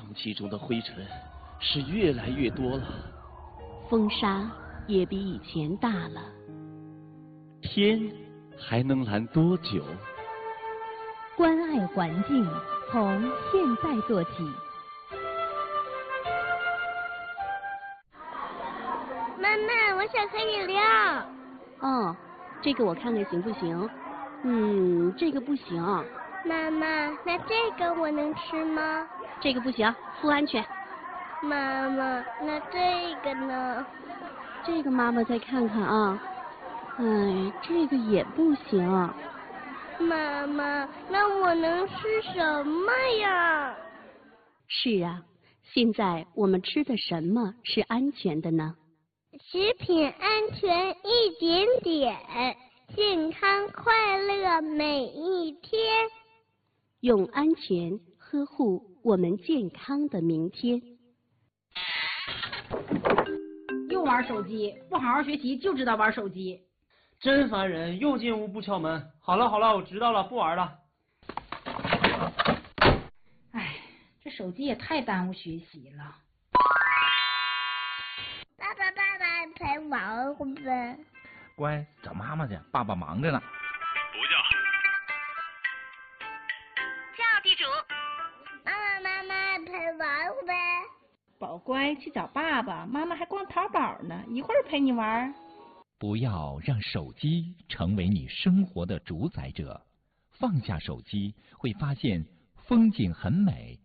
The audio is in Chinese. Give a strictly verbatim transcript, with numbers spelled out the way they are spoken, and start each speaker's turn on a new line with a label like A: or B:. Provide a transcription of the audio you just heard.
A: 空气中的灰尘是越来越多了，
B: 风沙也比以前大了。
A: 天还能蓝多久？
C: 关爱环境，从现在做起。
D: 妈妈，我想喝饮料。
B: 哦，这个我看看行不行？嗯，这个不行。
D: 妈妈，那这个我能吃吗？
B: 这个不行，不安全。
D: 妈妈，那这个呢？
B: 这个妈妈再看看啊。哎，这个也不行。
D: 妈妈，那我能吃什么呀？
B: 是啊，现在我们吃的什么是安全的呢？
D: 食品安全一点点，健康快乐每一天。
B: 用安全呵护我们健康的明天。
E: 又玩手机，不好好学习就知道玩手机，
F: 真烦人！又进屋不敲门。好了好了，我知道了，不玩了。
E: 哎，这手机也太耽误学习了。
D: 爸爸爸爸陪玩会呗。
G: 乖，找妈妈去，爸爸忙着呢。
H: 不叫。
D: 叫地主。妈妈妈妈陪玩会呗。
I: 宝乖，去找爸爸，妈妈还逛淘宝呢，一会儿陪你玩。
J: 不要让手机成为你生活的主宰者，放下手机，会发现风景很美，